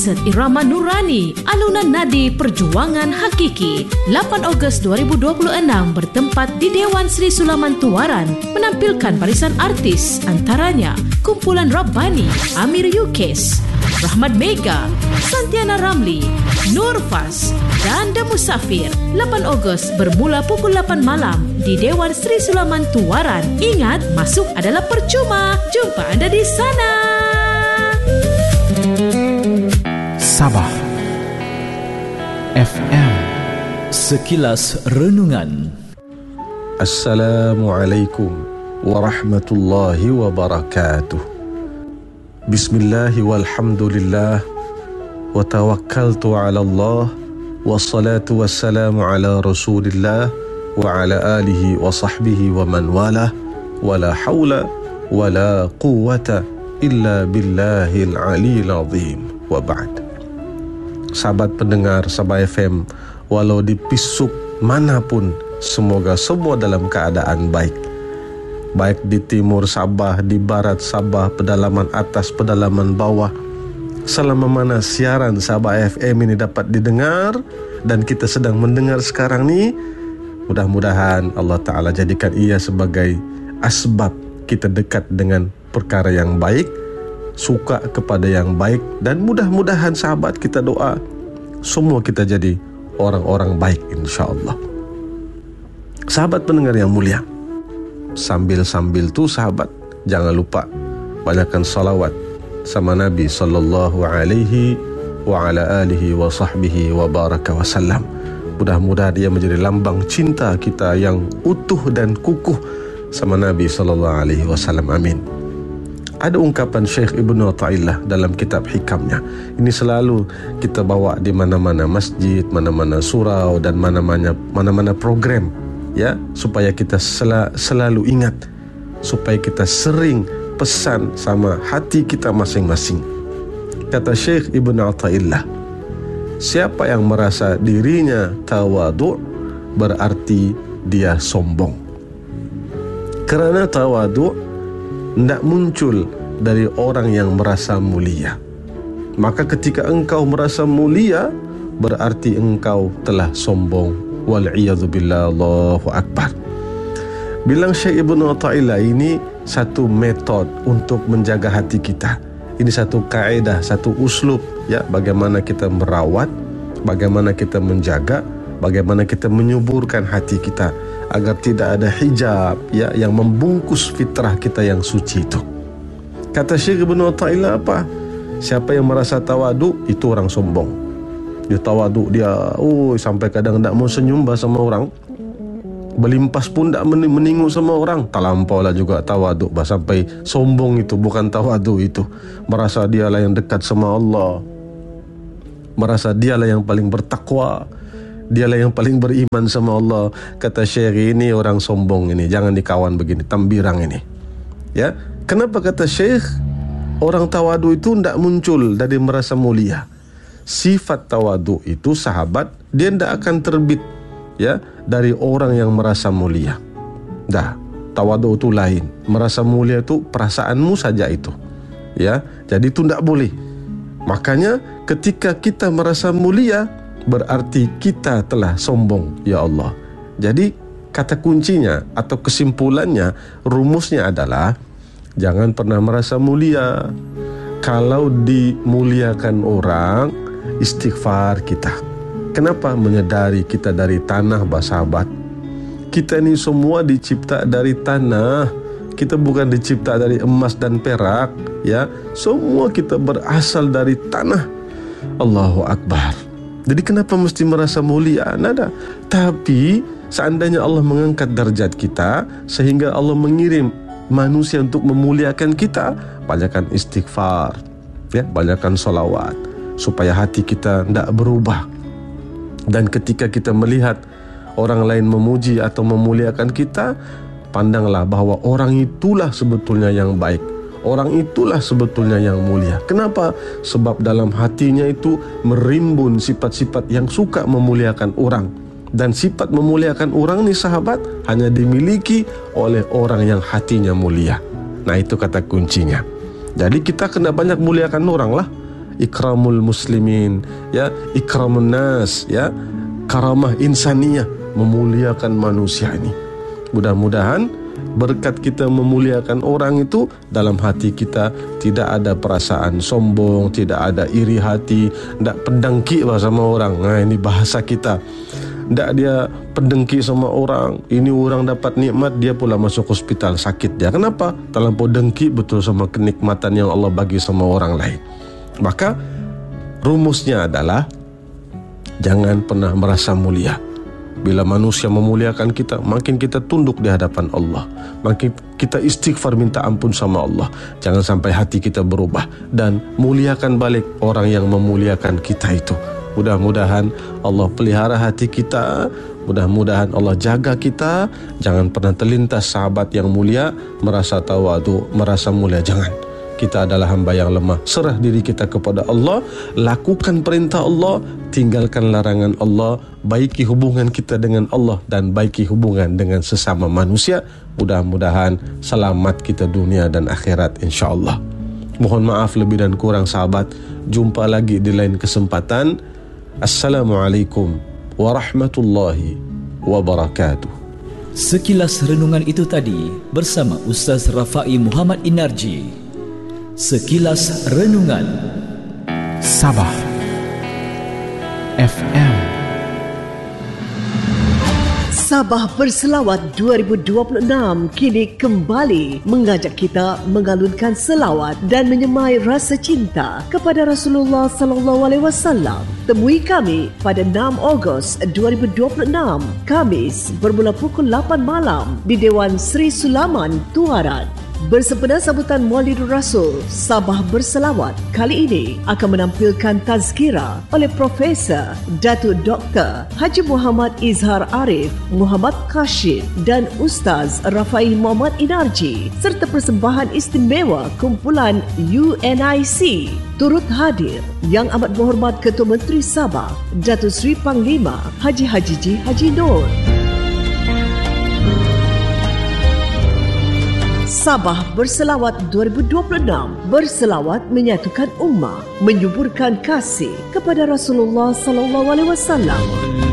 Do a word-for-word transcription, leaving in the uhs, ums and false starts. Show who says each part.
Speaker 1: Kaset Irama Nurani, alunan nadi perjuangan hakiki. lapan Ogos dua ribu dua puluh enam bertempat di Dewan Sri Sulaman Tuaran menampilkan barisan artis, antaranya Kumpulan Rabbani, Amir Yukes, Rahmat Mega, Santiana Ramli, Nur Fas dan The Musafir. lapan Ogos bermula pukul lapan malam di Dewan Sri Sulaman Tuaran. Ingat, masuk adalah percuma. Jumpa anda di sana.
Speaker 2: Sabah F M,
Speaker 3: sekilas renungan.
Speaker 4: Assalamualaikum warahmatullahi wabarakatuh. Bismillah walhamdulillah wa tawakkaltu ala Allah wa salatu wassalamu ala rasulillah wa ala alihi wa sahbihi wa man walah wa la hawla wa la quwwata illa billahil aliyil azim. Wa ba'd. Sahabat pendengar Sabah F M, walau di pisuk manapun, semoga semua dalam keadaan baik. Baik di timur Sabah, di barat Sabah, pedalaman atas, pedalaman bawah. Selama mana siaran Sabah F M ini dapat didengar dan kita sedang mendengar sekarang ni, mudah-mudahan Allah Ta'ala jadikan ia sebagai asbab kita dekat dengan perkara yang baik, suka kepada yang baik, dan mudah-mudahan sahabat kita doa semua kita jadi orang-orang baik insya-Allah. Sahabat pendengar yang mulia, sambil-sambil tu sahabat jangan lupa banyakkan salawat sama Nabi sallallahu alaihi wa ala alihi wa sahbihi wa baraka wa sallam. Mudah-mudahan dia menjadi lambang cinta kita yang utuh dan kukuh sama Nabi sallallahu alaihi wasallam. Amin. Ada ungkapan Syekh Ibnu Athaillah dalam kitab hikamnya. Ini selalu kita bawa di mana-mana masjid, mana-mana surau dan mana-mana mana-mana program, ya, supaya kita sel- selalu ingat, supaya kita sering pesan sama hati kita masing-masing. Kata Syekh Ibnu Athaillah, siapa yang merasa dirinya tawadu' berarti dia sombong. Kerana tawadu' tidak muncul dari orang yang merasa mulia. Maka ketika engkau merasa mulia, berarti engkau telah sombong. Wal'iyadzubillah, Allahu Akbar. Bilang Syekh Ibnu Athaillah, ini satu metode untuk menjaga hati kita. Ini satu kaedah, satu uslub, ya, bagaimana kita merawat, bagaimana kita menjaga, bagaimana kita menyuburkan hati kita agar tidak ada hijab, ya, yang membungkus fitrah kita yang suci itu. Kata Syekh Ibnu Athaillah apa? Siapa yang merasa tawadu, itu orang sombong. Dia tawadu, dia oh sampai kadang tak mau senyum sama orang, belimpas pun tak menengok sama orang. Terlampau lah juga tawadu, sampai sombong. Itu bukan tawadu, itu merasa dialah yang dekat sama Allah, merasa dialah yang paling bertakwa, dialah yang paling beriman sama Allah. Kata Syekh, ini orang sombong ini, jangan dikawan begini, tambirang ini. Ya, kenapa kata Syekh orang tawadu itu tidak muncul dari merasa mulia? Sifat tawadu itu sahabat, dia tidak akan terbit, ya, dari orang yang merasa mulia. Dah, tawadu itu lain. Merasa mulia itu perasaanmu saja itu, ya. Jadi itu tidak boleh. Makanya ketika kita merasa mulia, berarti kita telah sombong, ya Allah. Jadi kata kuncinya atau kesimpulannya, rumusnya adalah jangan pernah merasa mulia. Kalau dimuliakan orang, istighfar kita. Kenapa? Menyadari kita dari tanah, sahabat. Kita ini semua dicipta dari tanah. Kita bukan dicipta dari emas dan perak, ya. Semua kita berasal dari tanah. Allahu Akbar. Jadi kenapa mesti merasa mulia? Nada. Tapi seandainya Allah mengangkat darjat kita sehingga Allah mengirim manusia untuk memuliakan kita, banyakkan istighfar, ya, banyakkan solawat supaya hati kita tidak berubah. Dan ketika kita melihat orang lain memuji atau memuliakan kita, pandanglah bahwa orang itulah sebetulnya yang baik. Orang itulah sebetulnya yang mulia. Kenapa? Sebab dalam hatinya itu merimbun sifat-sifat yang suka memuliakan orang. Dan sifat memuliakan orang ni sahabat hanya dimiliki oleh orang yang hatinya mulia. Nah, itu kata kuncinya. Jadi kita kena banyak muliakan orang lah. ikramul muslimin, ya, ikramun nas, ya, karamah insaniyah, memuliakan manusia ini. Mudah-mudahan berkat kita memuliakan orang itu, dalam hati kita tidak ada perasaan sombong, tidak ada iri hati, tidak pendengki sama orang. Nah, ini bahasa kita. Tidak dia pendengki sama orang. Ini orang dapat nikmat, dia pula masuk hospital sakit dia. Kenapa? Terlampau dengki betul sama kenikmatan yang Allah bagi sama orang lain. Maka rumusnya adalah jangan pernah merasa mulia. Bila manusia memuliakan kita, makin kita tunduk di hadapan Allah, makin kita istighfar minta ampun sama Allah. Jangan sampai hati kita berubah, dan muliakan balik orang yang memuliakan kita itu. Mudah-mudahan Allah pelihara hati kita, mudah-mudahan Allah jaga kita. Jangan pernah terlintas sahabat yang mulia merasa tawadu, merasa mulia. Jangan. Kita adalah hamba yang lemah. Serah diri kita kepada Allah, lakukan perintah Allah, tinggalkan larangan Allah, baiki hubungan kita dengan Allah dan baiki hubungan dengan sesama manusia. Mudah-mudahan selamat kita dunia dan akhirat, insya-Allah. Mohon maaf lebih dan kurang sahabat. Jumpa lagi di lain kesempatan. Assalamualaikum warahmatullahi wabarakatuh.
Speaker 3: Sekilas renungan itu tadi bersama Ustaz Rafai Muhammad Inarji. Sekilas renungan
Speaker 2: Sabah F M.
Speaker 5: Sabah Berselawat dua ribu dua puluh enam kini kembali mengajak kita mengalunkan selawat dan menyemai rasa cinta kepada Rasulullah sallallahu alaihi wasallam. Temui kami pada enam Ogos dua ribu dua puluh enam, Khamis bermula pukul lapan malam di Dewan Sri Sulaman Tuaran. Bersempena sambutan Maulidur Rasul, Sabah Berselawat kali ini akan menampilkan tazkirah oleh Profesor Datuk Doktor Haji Muhammad Izhar Arif Muhammad Khashid dan Ustaz Rafai Muhammad Inarji, serta persembahan istimewa kumpulan U N I C. Turut hadir Yang Amat Berhormat Ketua Menteri Sabah Datuk Seri Panglima Haji Haji Ji Haji Nur. Sabah Berselawat dua ribu dua puluh enam, berselawat menyatukan ummah, menyuburkan kasih kepada Rasulullah sallallahu alaihi wasallam.